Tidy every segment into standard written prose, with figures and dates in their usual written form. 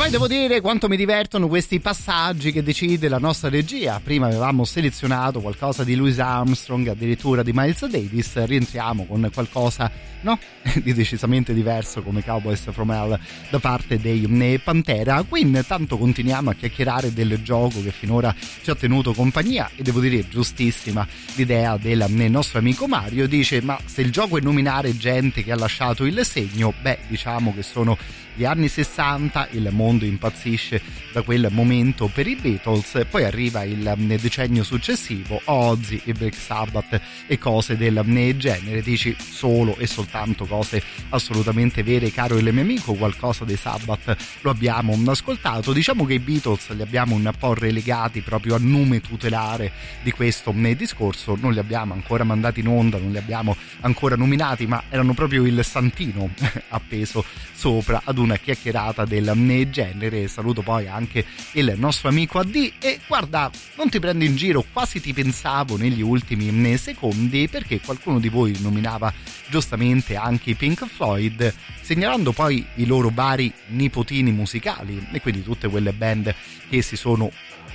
poi devo dire quanto mi divertono questi passaggi che decide la nostra regia. Prima avevamo selezionato qualcosa di Louis Armstrong, addirittura di Miles Davis, rientriamo con qualcosa, no? di decisamente diverso come Cowboys from Hell da parte dei Pantera. Qui intanto continuiamo a chiacchierare del gioco che finora ci ha tenuto compagnia e devo dire giustissima l'idea del nostro amico Mario. Dice: ma se il gioco è nominare gente che ha lasciato il segno, beh, diciamo che sono gli anni 60, il mondo impazzisce da quel momento per i Beatles, poi arriva il decennio successivo, Ozzy e Black Sabbath e cose del genere. Dici solo e soltanto cose assolutamente vere, caro il mio amico, qualcosa dei Sabbath lo abbiamo ascoltato. Diciamo che i Beatles li abbiamo un po' relegati proprio a nome tutelare di questo discorso, non li abbiamo ancora mandati in onda, non li abbiamo ancora nominati, ma erano proprio il santino appeso sopra ad una chiacchierata del genere. Saluto poi anche il nostro amico AD e guarda, non ti prendo in giro, quasi ti pensavo negli ultimi secondi, perché qualcuno di voi nominava giustamente anche i Pink Floyd, segnalando poi i loro vari nipotini musicali e quindi tutte quelle band che si sono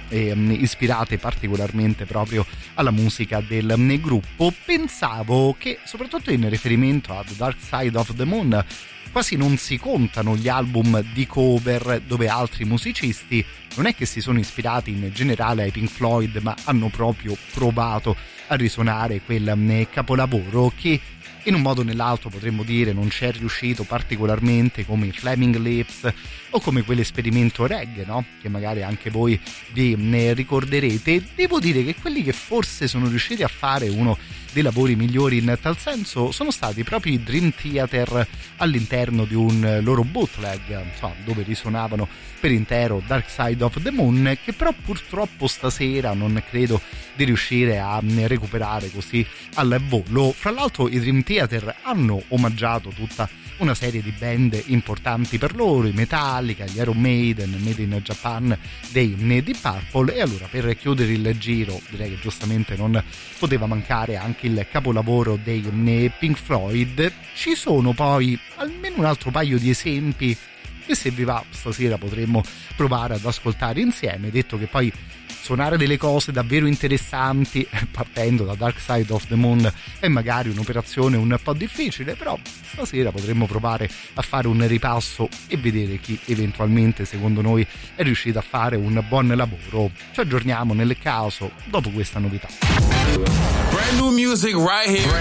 ispirate particolarmente proprio alla musica del gruppo. Pensavo che soprattutto in riferimento a The Dark Side of the Moon quasi non si contano gli album di cover dove altri musicisti non è che si sono ispirati in generale ai Pink Floyd, ma hanno proprio provato a risuonare quel capolavoro che in un modo o nell'altro potremmo dire non ci è riuscito particolarmente, come i Flaming Lips o come quell'esperimento reggae, no? Che magari anche voi vi ne ricorderete. Devo dire che quelli che forse sono riusciti a fare uno dei lavori migliori in tal senso sono stati proprio i Dream Theater all'interno di un loro bootleg, insomma, dove risuonavano per intero Dark Side of the Moon, che però purtroppo stasera non credo di riuscire a recuperare così al volo. Fra l'altro i Dream Theater hanno omaggiato tutta una serie di band importanti per loro, i Metallica, gli Iron Maiden, Made in Japan dei Deep Purple, e allora per chiudere il giro direi che giustamente non poteva mancare anche il capolavoro dei Pink Floyd. Ci sono poi almeno un altro paio di esempi che, se vi va, stasera potremmo provare ad ascoltare insieme, detto che poi suonare delle cose davvero interessanti partendo da Dark Side of the Moon è magari un'operazione un po' difficile, però stasera potremmo provare a fare un ripasso e vedere chi eventualmente secondo noi è riuscito a fare un buon lavoro. Ci aggiorniamo nel caso dopo questa novità. Brand new music right here.